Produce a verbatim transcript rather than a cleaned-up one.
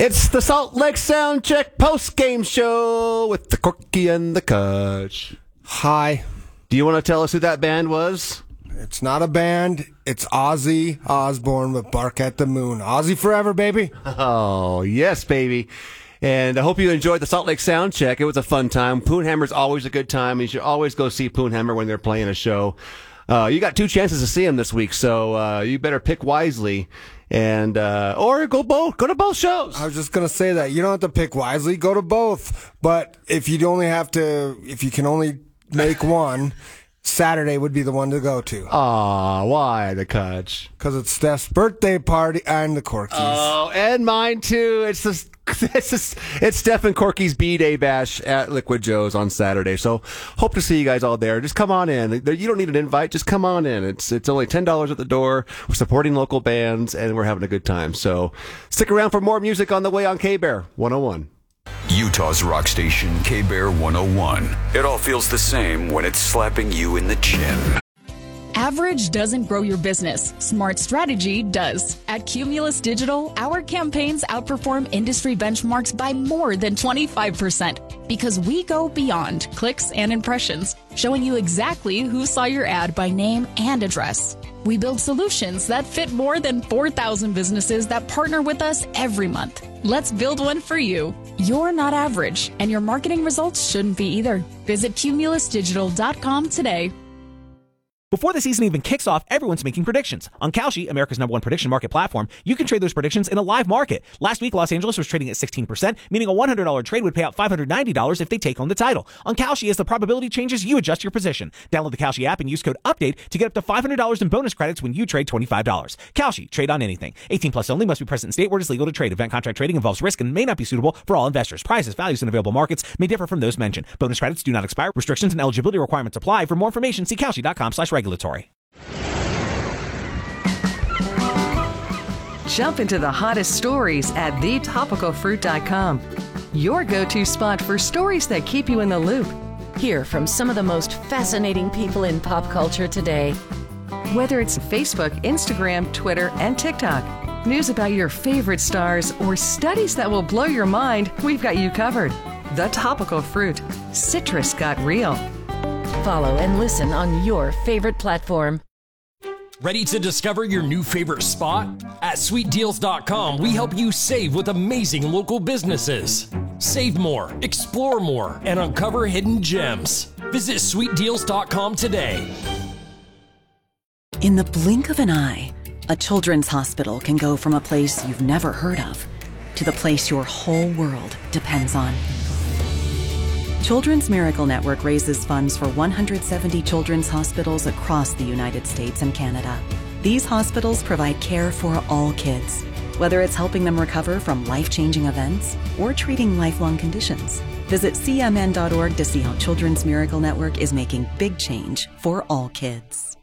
It's the Salt Lake Soundcheck post-game show with the Corky and the Kutch. Hi. Do you want to tell us who that band was? It's not a band. It's Ozzy Osbourne with Bark at the Moon. Ozzy forever, baby. Oh, yes, baby. And I hope you enjoyed the Salt Lake Soundcheck. It was a fun time. Poonhammer's always a good time. You should always go see Poonhammer when they're playing a show. Uh, you got two chances to see them this week, so uh, you better pick wisely. And uh, or go both. Go to both shows. I was just gonna say that you don't have to pick wisely. Go to both. But if you only have to, if you can only make one, Saturday would be the one to go to. Aw, why the Kutch? Because it's Steph's birthday party and the Corkies. Oh, and mine too. It's this. It's just, it's Steph and Corky's B-Day Bash at Liquid Joe's on Saturday. So hope to see you guys all there. Just come on in. You don't need an invite. Just come on in. It's it's only ten dollars at the door. We're supporting local bands, and we're having a good time. So stick around for more music on the way on K-Bear one oh one. Utah's rock station, K-Bear one oh one. It all feels the same when it's slapping you in the chin. Average doesn't grow your business. Smart strategy does. At Cumulus Digital, our campaigns outperform industry benchmarks by more than twenty-five percent because we go beyond clicks and impressions, showing you exactly who saw your ad by name and address. We build solutions that fit more than four thousand businesses that partner with us every month. Let's build one for you. You're not average, and your marketing results shouldn't be either. Visit cumulus digital dot com today. Before the season even kicks off, everyone's making predictions. On Kalshi, America's number one prediction market platform, you can trade those predictions in a live market. Last week, Los Angeles was trading at sixteen percent, meaning a one hundred dollars trade would pay out five hundred ninety dollars if they take home the title. On Kalshi, as the probability changes, you adjust your position. Download the Kalshi app and use code UPDATE to get up to five hundred dollars in bonus credits when you trade twenty-five dollars. Kalshi, trade on anything. eighteen plus only, must be present in state where it is legal to trade. Event contract trading involves risk and may not be suitable for all investors. Prices, values, and available markets may differ from those mentioned. Bonus credits do not expire. Restrictions and eligibility requirements apply. For more information, see kalshi dot com slash regulatory. Jump into the hottest stories at the topical fruit dot com. Your go-to spot for stories that keep you in the loop. Hear from some of the most fascinating people in pop culture today. Whether it's Facebook, Instagram, Twitter, and TikTok, news about your favorite stars, or studies that will blow your mind, we've got you covered. The Topical Fruit. Citrus got real. Follow and listen on your favorite platform. Ready to discover your new favorite spot? At sweet deals dot com, we help you save with amazing local businesses. Save more, explore more, and uncover hidden gems. Visit sweet deals dot com today. In the blink of an eye, a children's hospital can go from a place you've never heard of to the place your whole world depends on. Children's Miracle Network raises funds for one hundred seventy children's hospitals across the United States and Canada. These hospitals provide care for all kids, whether it's helping them recover from life-changing events or treating lifelong conditions. Visit C M N dot org to see how Children's Miracle Network is making big change for all kids.